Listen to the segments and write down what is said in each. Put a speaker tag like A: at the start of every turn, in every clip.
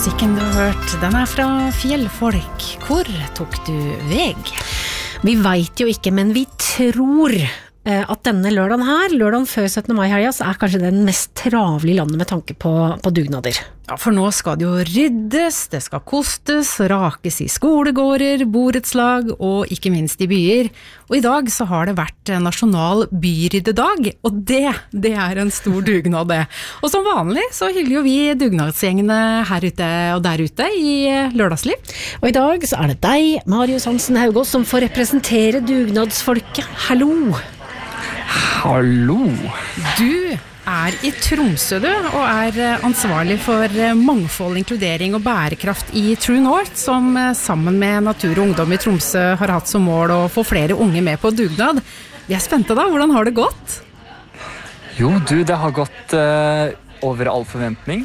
A: Musikken du har hørt, den fra Fjellfolk. Hvor tok du veg?
B: Vi vet jo ikke, men vi tror at denne lørdagen her, lørdagen før 17. mai-helga, så kanskje den mest travle i landet med tanke på dugnader.
A: Ja, for nå skal det jo ryddes, det skal kostes, rakes i skolegårder, borettslag og ikke minst i byer. Og i dag så har det vært nasjonal byryddedag, og det en stor dugnad det. Og som vanlig så hyller jo vi dugnadsgjengene her ute og der ute i lørdagsliv.
B: Og i dag så det deg, Marius Hansen Haugås, som får representere dugnadsfolket. Hallo!
C: Hallo!
A: Du i Tromsø du, og ansvarlig for mangfold, inkludering og bærekraft i True North, som sammen med Natur og Ungdom i Tromsø har hatt som mål å få flere unge med på dugnad. Vi spente da, hvordan har det gått?
C: Jo, det har gått over all forventning.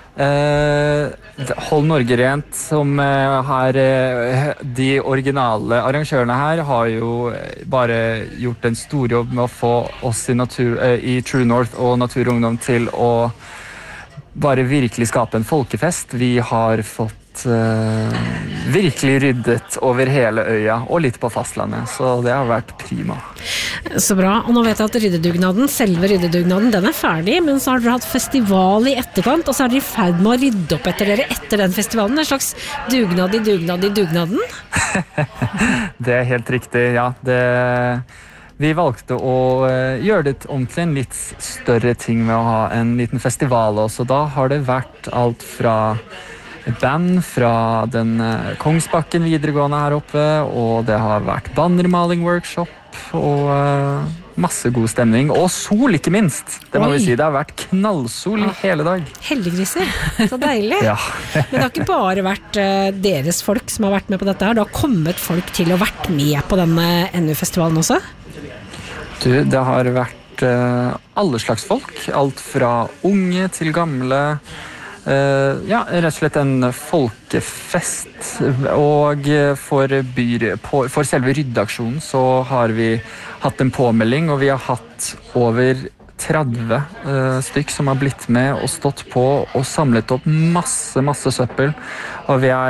C: Hold Norge Rent, som de originale arrangørene her, har jo bare gjort en stor jobb med å få oss i True North og Natur og Ungdom til å bare virkelig skape en folkefest. Vi har fått virkelig ryddet over hele øya og litt på fastlandet, så det har vært prima.
B: Så bra, og nå vet jeg at selve ryddedugnaden, den ferdig, men så har dere hatt festival i etterkant, og så dere i ferd med å rydde opp etter dere etter den festivalen, en slags dugnad i dugnaden?
C: Det helt riktig, ja. Vi valgte å gjøre det om til en litt større ting med å ha en liten festival også. Da har det vært alt fra band fra den Kongsbakken videregående her oppe, og det har vært bannermaling-workshop og masse god stemning, og sol ikke minst. Det må vi si, det har vært knallsol hele dag.
B: Heldiggriser, så deilig.
C: Ja.
B: Men det har ikke bare vært deres folk som har vært med på dette her, det har kommet folk til å vært med på denne NU-festivalen også?
C: Det har vært alle slags folk, alt fra unge til gamle. Rett og slett en folkefest, og for selve ryddeaksjonen så har vi hatt en påmelding, og vi har hatt over 30 stykk som har blitt med og stått på og samlet opp masse søppel, og vi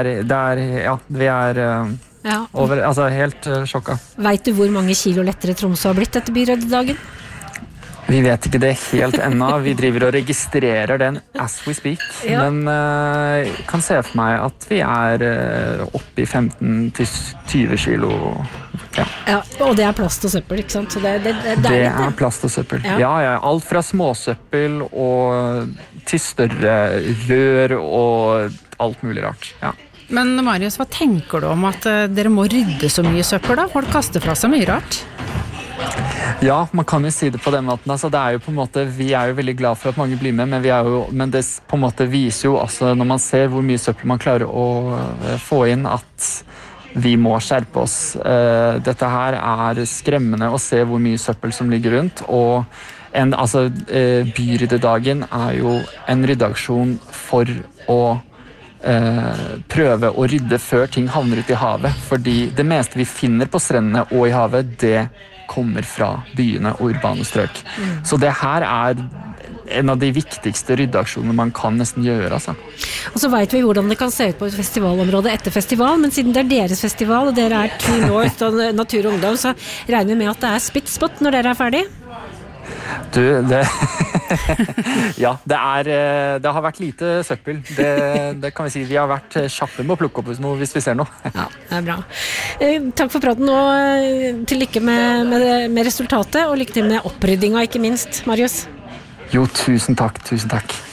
C: helt sjokka.
B: Vet du hvor mange kilo lettere Tromsø har blitt etter byryddedagen?
C: Vi vet ikke det helt ennå. Vi driver og registrerer den as we speak. Ja. Men kan se for meg at vi oppe i 15-20 kilo. Ja,
B: og det plast og søppel, ikke sant? Så
C: det plast og søppel. Ja. Alt fra småsøppel til større rør og alt mulig rart. Ja.
A: Men Marius, hva tenker du om at dere må rydde så mye søppel da? Folk kaster fra seg mye rart.
C: Ja, man kan jo si det på den måten. Altså, det jo på en måte, vi jo veldig glad for at mange blir med, men det på en måte viser jo altså, når man ser hvor mye søppel man klarer å få inn, at vi må skjerpe oss. Dette her skremmende å se hvor mye søppel som ligger rundt, og byryddedagen jo en ryddeaksjon for å prøve å rydde før ting havner ut i havet, fordi det meste vi finner på strendene og i havet, det kommer fra byene og urbane strøk. Så det her en av de viktigste ryddeaksjonene man kan nesten gjøre. Altså.
B: Og så vet vi hvordan det kan se ut på et festivalområde etter festival, men siden det deres festival, og dere True North og Natur og Ungdom, så regner vi med at det spit-spot når dere ferdig?
C: Ja, det har vært lite søppel. Det kan vi si. Vi har vært kjappe med å plukke opp noe hvis vi ser noe.
B: Ja, det bra. Takk for praten, og til lykke med resultatet, og lykke til med oppryddinga, ikke minst, Marius.
C: Jo, tusen takk.